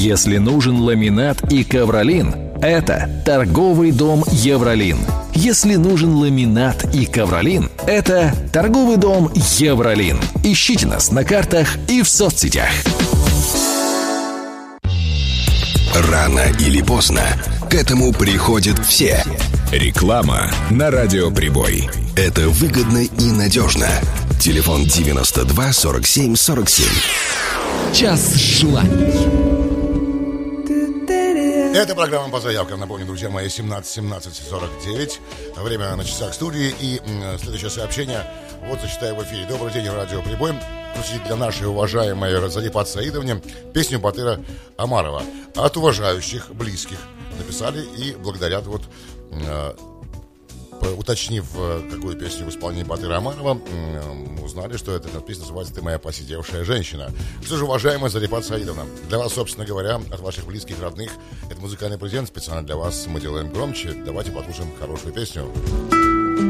Если нужен ламинат и ковролин, это торговый дом «Евролин». Если нужен ламинат и ковролин, это торговый дом «Евролин». Ищите нас на картах и в соцсетях. Рано или поздно к этому приходят все. Реклама на Радиоприбой. Это выгодно и надежно. Телефон 92 47 47. Час желаний. Это программа по заявкам. Напомню, друзья мои, 17:49. Время на часах студии. И следующее сообщение вот зачитаю в эфире. Добрый день, Радиоприбой. Включите для нашей уважаемой Зарипат Саидовне песню Батыра Омарова. От уважающих, близких написали и благодарят, вот уточнив, какую песню в исполнении Батыра Омарова, узнали, что эта песня называется «Ты моя посидевшая женщина». Что же, уважаемая Зарипат Саидовна, для вас, собственно говоря, от ваших близких, родных, это музыкальный презент специально для вас. Мы делаем громче. Давайте послушаем хорошую песню.